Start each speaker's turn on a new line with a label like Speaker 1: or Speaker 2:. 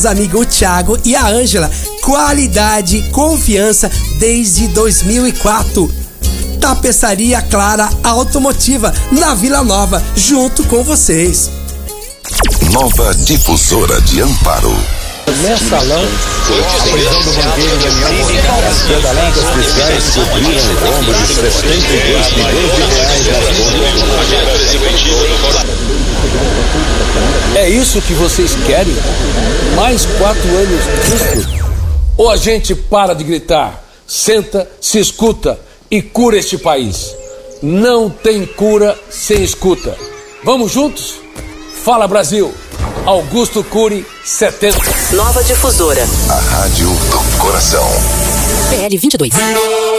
Speaker 1: amigos o Thiago e a Ângela. Qualidade, confiança desde 2004. Tapeçaria Clara Automotiva, na Vila Nova, junto com vocês.
Speaker 2: Nova Difusora de Amparo.
Speaker 3: Mensalão, a prisão do banqueiro Daniel Monteiro, alertas fiscais cobriram o rombo de 72 milhões de reais nas contas. É isso que vocês querem? Mais 4 anos disso? Ou a gente para de gritar, senta, se escuta e cura este país? Não tem cura sem escuta. Vamos juntos? Fala, Brasil! Augusto Cury, 70.
Speaker 4: Nova Difusora.
Speaker 2: A rádio do coração.
Speaker 4: PL 22.